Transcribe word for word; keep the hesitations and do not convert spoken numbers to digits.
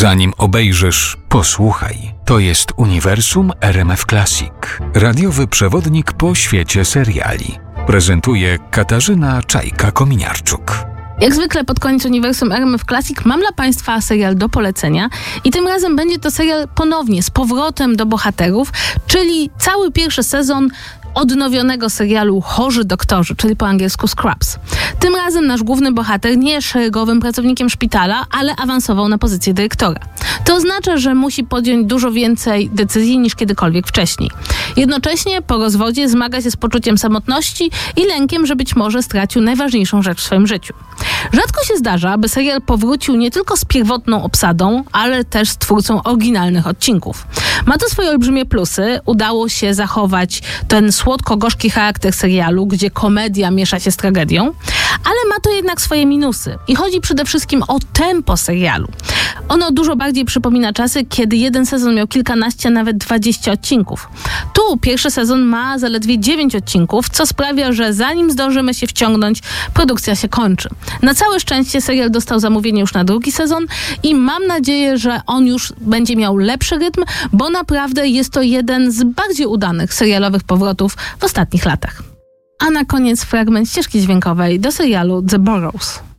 Zanim obejrzysz, posłuchaj. To jest Uniwersum R M F Classic. Radiowy przewodnik po świecie seriali. Prezentuje Katarzyna Czajka-Kominiarczuk. Jak zwykle pod koniec Uniwersum R M F Classic mam dla Państwa serial do polecenia i tym razem będzie to serial ponownie z powrotem do bohaterów, czyli cały pierwszy sezon odnowionego serialu Chorzy doktorzy, czyli po angielsku Scrubs. Tym razem nasz główny bohater nie jest szeregowym pracownikiem szpitala, ale awansował na pozycję dyrektora. To oznacza, że musi podjąć dużo więcej decyzji niż kiedykolwiek wcześniej. Jednocześnie po rozwodzie zmaga się z poczuciem samotności i lękiem, że być może stracił najważniejszą rzecz w swoim życiu. Rzadko się zdarza, aby serial powrócił nie tylko z pierwotną obsadą, ale też z twórcą oryginalnych odcinków. Ma to swoje olbrzymie plusy. Udało się zachować ten słodko-gorzki charakter serialu, gdzie komedia miesza się z tragedią, ale ma to jednak swoje minusy. I chodzi przede wszystkim o tempo serialu. Ono dużo bardziej przypomina czasy, kiedy jeden sezon miał kilkanaście, nawet dwadzieścia odcinków. Tu pierwszy sezon ma zaledwie dziewięć odcinków, co sprawia, że zanim zdążymy się wciągnąć, produkcja się kończy. Na całe szczęście serial dostał zamówienie już na drugi sezon i mam nadzieję, że on już będzie miał lepszy rytm, bo naprawdę jest to jeden z bardziej udanych serialowych powrotów w ostatnich latach. A na koniec fragment ścieżki dźwiękowej do serialu The Burrows.